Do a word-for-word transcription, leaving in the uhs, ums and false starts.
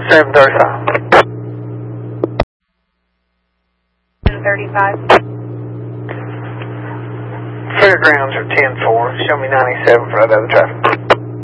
seven thirty-five. seven thirty-five. Fairgrounds are ten four. Show me ninety-seven for that other traffic.